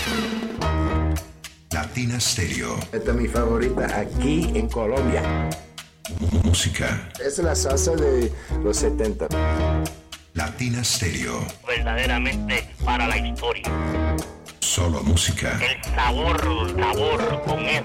Latina Stereo. Esta es mi favorita aquí en Colombia. Música. Es la salsa de los 70. Latina Stereo. Verdaderamente para la historia. Solo música. El sabor con S.